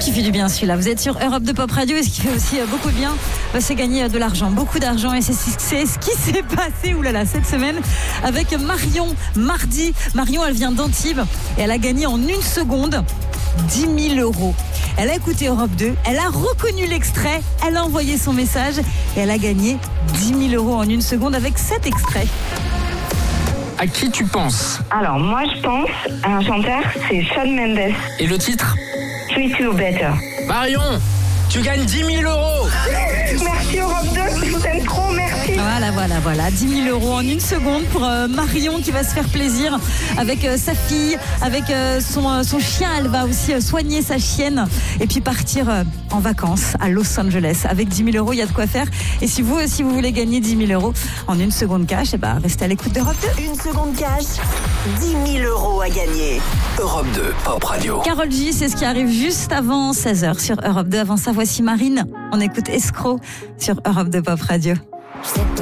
qui fait du bien celui-là. Vous êtes sur Europe 2 Pop Radio et ce qui fait aussi beaucoup de bien, c'est gagner de l'argent, beaucoup d'argent. Et c'est ce qui s'est passé cette semaine avec Marion mardi. Marion, elle vient d'Antibes et elle a gagné en 1 seconde 10 000 euros. Elle a écouté Europe 2, elle a reconnu l'extrait, elle a envoyé son message et elle a gagné 10 000 euros en 1 seconde avec cet extrait. À qui tu penses? Alors, moi, je pense à un chanteur, c'est Shawn Mendes. Et le titre? Treat You Better. Marion, tu gagnes 10 000 euros. Merci Europe 2, je vous aime trop, merci. Voilà. 10 000 euros en 1 seconde pour Marion qui va se faire plaisir avec sa fille, avec son chien. Elle va aussi soigner sa chienne et puis partir en vacances à Los Angeles. Avec 10 000 euros, il y a de quoi faire. Et si vous voulez gagner 10 000 euros en 1 seconde cash, restez à l'écoute d'Europe 2. 1 seconde cash, 10 000 euros à gagner. Europe 2 Pop Radio. Karol G, c'est ce qui arrive juste avant 16h sur Europe 2. Avant ça, voici Marine. On écoute Escroc sur Europe 2 Pop Radio.